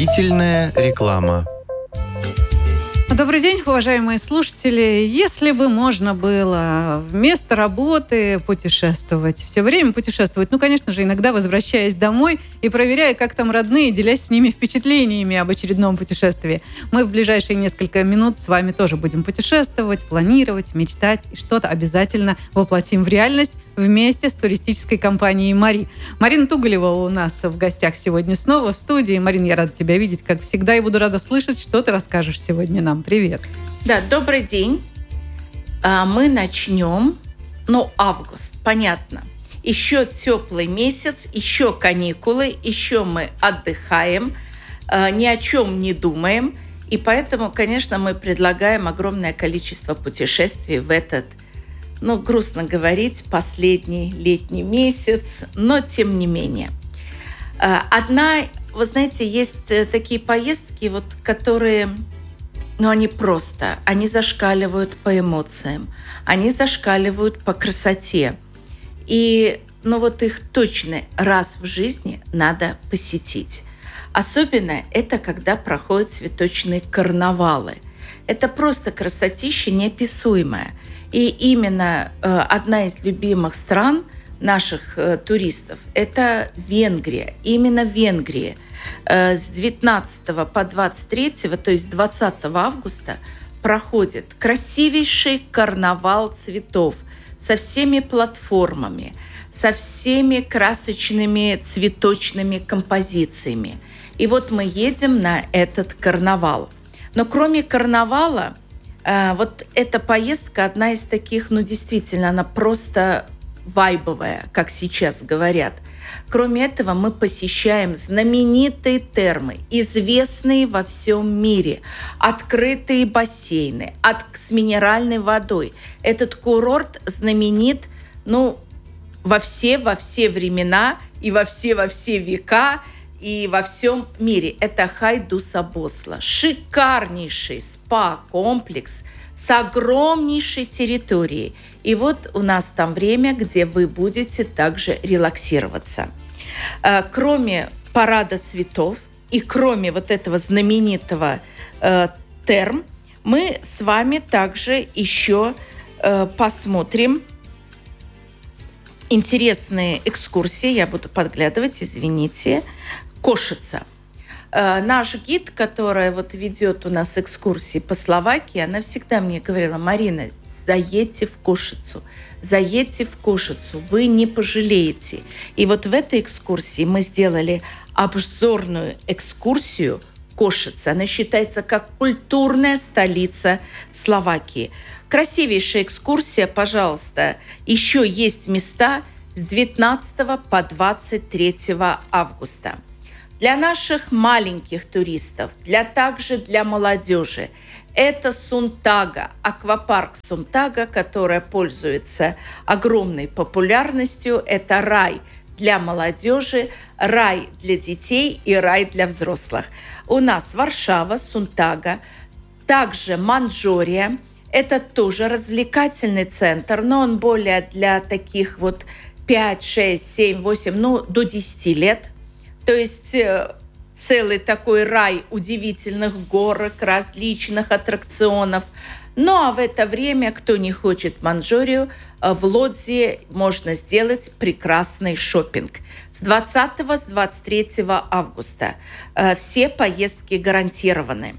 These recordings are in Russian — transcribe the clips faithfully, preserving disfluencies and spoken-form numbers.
Вступительная реклама. Добрый день, уважаемые слушатели. Если бы можно было вместо работы путешествовать, все время путешествовать, ну, конечно же, иногда возвращаясь домой и проверяя, как там родные, делясь с ними впечатлениями об очередном путешествии. Мы в ближайшие несколько минут с вами тоже будем путешествовать, планировать, мечтать и что-то обязательно воплотим в реальность вместе с туристической компанией «Мари». Марина Туголева у нас в гостях сегодня снова в студии. Марина, я рада тебя видеть, как всегда, и буду рада слышать, что ты расскажешь сегодня нам. Привет. Да, добрый день. Мы начнем, ну, август, понятно. Еще теплый месяц, еще каникулы, еще мы отдыхаем, ни о чем не думаем. И поэтому, конечно, мы предлагаем огромное количество путешествий в этот, ну, грустно говорить, последний летний месяц, но тем не менее. Одна, вы знаете, есть такие поездки, вот, которые, ну, они просто, они зашкаливают по эмоциям, они зашкаливают по красоте. И, ну, вот их точно раз в жизни надо посетить. Особенно это, когда проходят цветочные карнавалы. Это просто красотища неописуемая. И именно э, одна из любимых стран наших э, туристов – это Венгрия. Именно в Венгрии э, с девятнадцатого по двадцать третьего, то есть двадцатого августа, проходит красивейший карнавал цветов со всеми платформами, со всеми красочными цветочными композициями. И вот мы едем на этот карнавал. Но кроме карнавала, вот эта поездка одна из таких, ну, действительно, она просто вайбовая, как сейчас говорят. Кроме этого, мы посещаем знаменитые термы, известные во всем мире, открытые бассейны от, с минеральной водой. Этот курорт знаменит, ну, во все, во все времена и во все, во все века, и во всем мире. Это Хайдус-Абосла. Шикарнейший спа-комплекс с огромнейшей территорией. И вот у нас там время, где вы будете также релаксироваться. Кроме парада цветов и кроме вот этого знаменитого э, терм, мы с вами также еще э, посмотрим интересные экскурсии. Я буду подглядывать, извините. Кошица. Э, наш гид, которая вот ведет у нас экскурсии по Словакии, она всегда мне говорила: Марина, заедьте в Кошицу, заедьте в Кошицу, вы не пожалеете. И вот в этой экскурсии мы сделали обзорную экскурсию Кошицы. Она считается как культурная столица Словакии. Красивейшая экскурсия, пожалуйста. Еще есть места с девятнадцатого по двадцать третьего августа. Для наших маленьких туристов, для также для молодежи, это Сунтага, аквапарк Сунтага, которая пользуется огромной популярностью. Это рай для молодежи, рай для детей и рай для взрослых. У нас Варшава, Сунтага, также Манджория. Это тоже развлекательный центр, но он более для таких вот пять, шесть, семь, восемь, ну, до десяти лет. То есть э, целый такой рай удивительных горок, различных аттракционов. Ну, а в это время, кто не хочет Манджурию, э, в Лодзи можно сделать прекрасный шопинг. С двадцатого, с двадцать третьего августа э, все поездки гарантированы.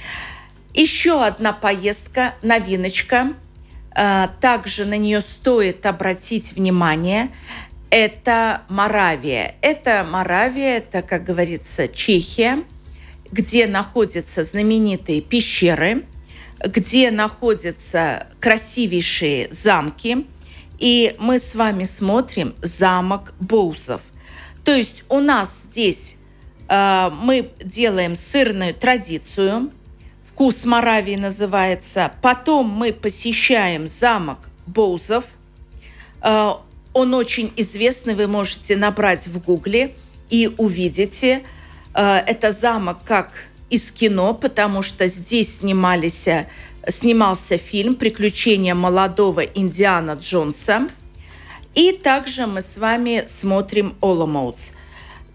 Еще одна поездка, новиночка. Э, также на нее стоит обратить внимание. Это Моравия. Это Моравия, это, как говорится, Чехия, где находятся знаменитые пещеры, где находятся красивейшие замки. И мы с вами смотрим замок Боузов. То есть у нас здесь э, мы делаем сырную традицию. Вкус Моравии называется. Потом мы посещаем замок Боузов. Э, Он очень известный, вы можете набрать в Гугле и увидите. Это замок как из кино, потому что здесь снимались, снимался фильм «Приключения молодого Индиана Джонса». И также мы с вами смотрим Оломоутс.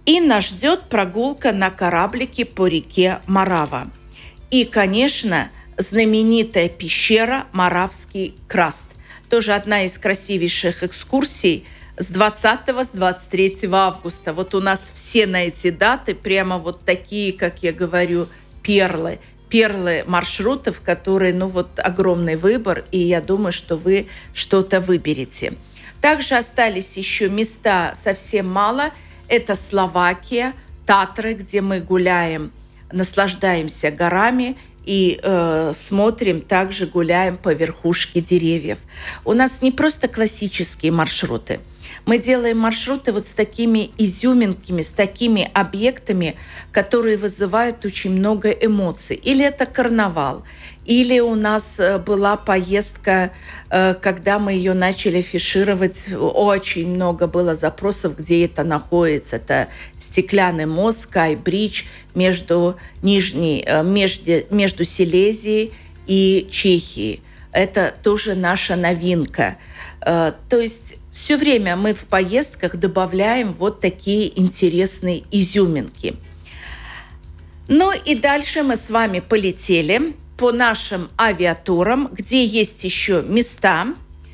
И нас ждет прогулка на кораблике по реке Морава. И, конечно, знаменитая пещера Моравский Краст. Тоже одна из красивейших экскурсий с двадцатого, с двадцать третьего августа. Вот у нас все на эти даты прямо вот такие, как я говорю, перлы. Перлы маршрутов, которые, ну вот, огромный выбор, и я думаю, что вы что-то выберете. Также остались еще места совсем мало. Это Словакия, Татры, где мы гуляем, наслаждаемся горами и э, смотрим, также гуляем по верхушке деревьев. У нас не просто классические маршруты. Мы делаем маршруты вот с такими изюминками, с такими объектами, которые вызывают очень много эмоций. Или это карнавал, или у нас была поездка, когда мы ее начали афишировать, очень много было запросов, где это находится. Это стеклянный мост, Скай-бридж между, Нижней, между, между Силезией и Чехией. Это тоже наша новинка. То есть все время мы в поездках добавляем вот такие интересные изюминки. Ну и дальше мы с вами полетели по нашим авиатурам, где есть еще места.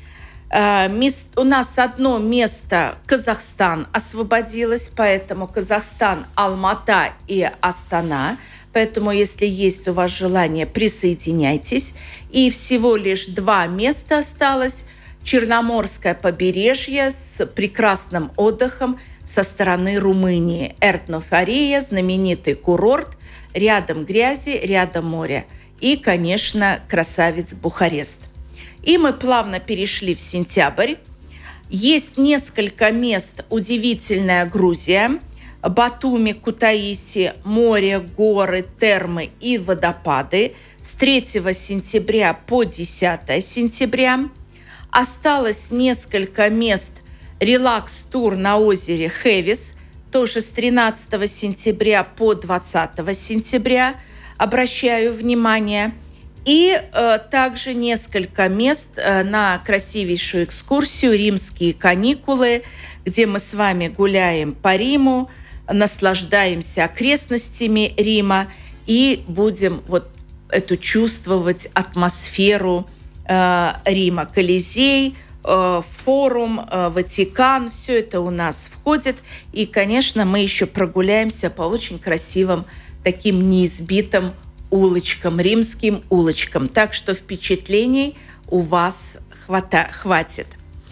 У нас одно место, Казахстан, освободилось, поэтому Казахстан, Алмата и Астана. Поэтому, если есть у вас желание, присоединяйтесь. И всего лишь два места осталось. Черноморское побережье с прекрасным отдыхом со стороны Румынии. Эртнофария, знаменитый курорт, рядом грязи, рядом море. И, конечно, красавец Бухарест. И мы плавно перешли в сентябрь. Есть несколько мест. Удивительная Грузия. Батуми, Кутаиси, море, горы, термы и водопады. С третьего сентября по десятое сентября. Осталось несколько мест. Релакс-тур на озере Хевис, тоже с тринадцатого сентября по двадцатого сентября. Обращаю внимание. И э, также несколько мест э, на красивейшую экскурсию «Римские каникулы», где мы с вами гуляем по Риму, наслаждаемся окрестностями Рима и будем вот эту чувствовать атмосферу Рима, Колизей, форум, Ватикан, все это у нас входит. И, конечно, мы еще прогуляемся по очень красивым таким неизбитым улочкам, римским улочкам. Так что впечатлений у вас хвата- хватит.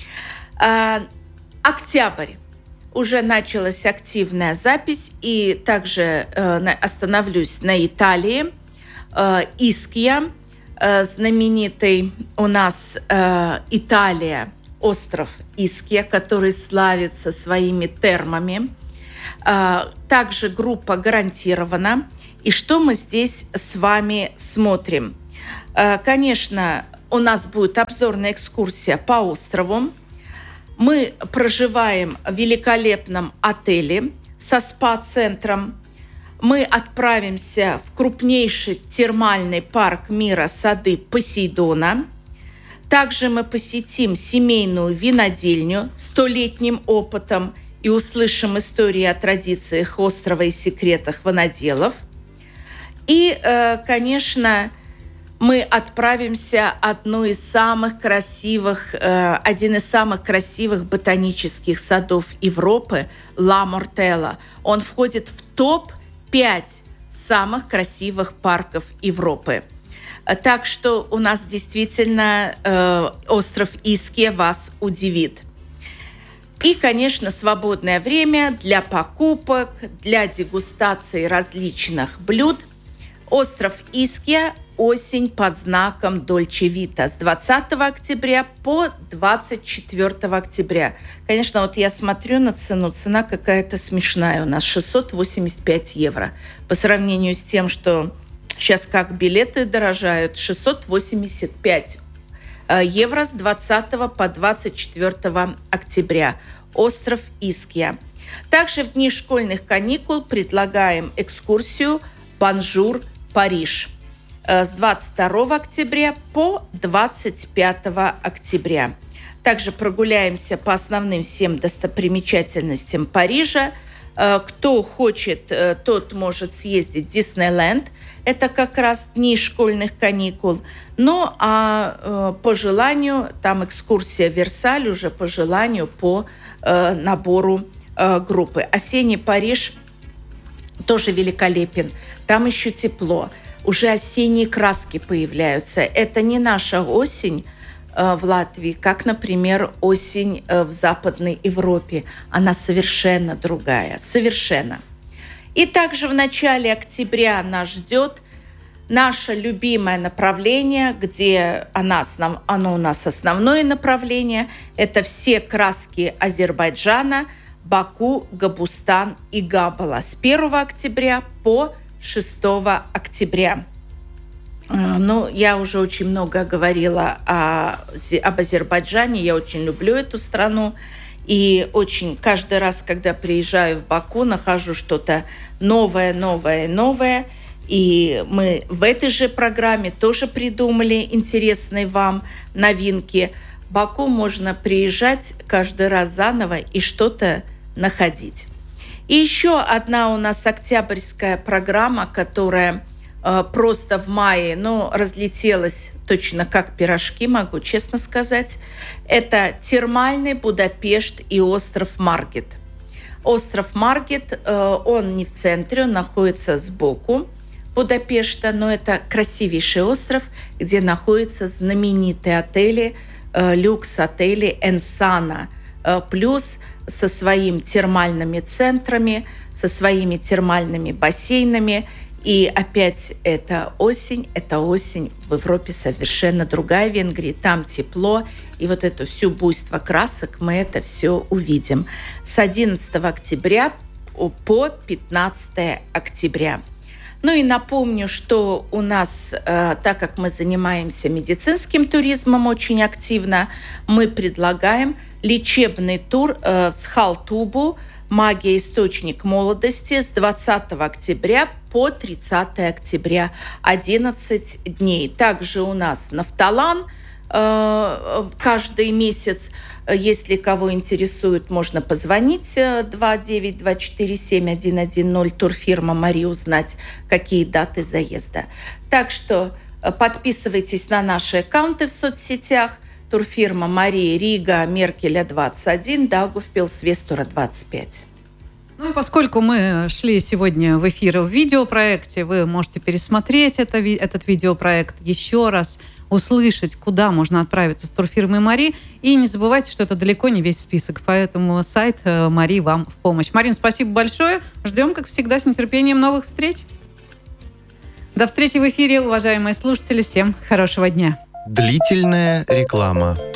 А, октябрь. Уже началась активная запись. И также э, остановлюсь на Италии. Э, Искья. Знаменитый у нас э, Италия, остров Искья, который славится своими термами. Э, также группа гарантирована. И что мы здесь с вами смотрим? Э, конечно, у нас будет обзорная экскурсия по острову. Мы проживаем в великолепном отеле со спа-центром. Мы отправимся в крупнейший термальный парк мира сады Посейдона. Также мы посетим семейную винодельню с столетним опытом и услышим истории о традициях острова и секретах виноделов. И, конечно, мы отправимся в одну из самых красивых, один из самых красивых ботанических садов Европы – Ла Мортелла. Он входит в топ пять самых красивых парков Европы. Так что у нас действительно э, остров Искья вас удивит. И, конечно, свободное время для покупок, для дегустации различных блюд. Остров Искья, осень под знаком Дольче Вита с двадцатого октября по двадцать четвёртого октября. Конечно, вот я смотрю на цену, цена какая-то смешная у нас, шестьсот восемьдесят пять евро. По сравнению с тем, что сейчас как билеты дорожают, шестьсот восемьдесят пять евро с двадцатого по двадцать четвёртого октября. Остров Искья. Также в дни школьных каникул предлагаем экскурсию «Бонжур, Париж» с двадцать второго октября по двадцать пятого октября. Также прогуляемся по основным всем достопримечательностям Парижа. Кто хочет, тот может съездить в Диснейленд. Это как раз дни школьных каникул. Ну, а по желанию, там экскурсия в Версаль уже по желанию, по набору группы. Осенний Париж тоже великолепен. Там еще тепло. Уже осенние краски появляются. Это не наша осень в Латвии, как, например, осень в Западной Европе. Она совершенно другая, совершенно. И также в начале октября нас ждет наше любимое направление, где оно, основ... оно у нас основное направление. Это все краски Азербайджана, Баку, Габустан и Габала с первого октября по шестого октября. Ну, я уже очень много говорила о, об Азербайджане. Я очень люблю эту страну. И очень каждый раз, когда приезжаю в Баку, нахожу что-то новое, новое, новое. И мы в этой же программе тоже придумали интересные вам новинки. В Баку можно приезжать каждый раз заново и что-то находить. И еще одна у нас октябрьская программа, которая э, просто в мае, ну, разлетелась точно как пирожки, могу честно сказать. Это термальный Будапешт и остров Маргет. Остров Маргет, э, он не в центре, он находится сбоку Будапешта, но это красивейший остров, где находятся знаменитые отели, э, люкс-отели Энсана, э, плюс со своими термальными центрами, со своими термальными бассейнами. И опять это осень, это осень в Европе совершенно другая, в Венгрии, там тепло. И вот это все буйство красок, мы это все увидим с одиннадцатого октября по пятнадцатого октября. Ну и напомню, что у нас, э, так как мы занимаемся медицинским туризмом очень активно, мы предлагаем лечебный тур э, в Схалтубу «Магия. Источник молодости» с двадцатого октября по тридцатого октября, одиннадцать дней. Также у нас Нафталан э, каждый месяц. Если кого интересует, можно позвонить два девять два четыре семь один один ноль, турфирма Мари, узнать, какие даты заезда. Так что подписывайтесь на наши аккаунты в соцсетях. Турфирма Мари, Рига, Меркеля двадцать один, Даугавпилс, Вестура двадцать пять. Ну и поскольку мы шли сегодня в эфир в видеопроекте, вы можете пересмотреть это, этот видеопроект еще раз, услышать, куда можно отправиться с турфирмой Мари. И не забывайте, что это далеко не весь список, поэтому сайт Мари вам в помощь. Марин, спасибо большое. Ждем, как всегда, с нетерпением новых встреч. До встречи в эфире, уважаемые слушатели. Всем хорошего дня. Длительная реклама.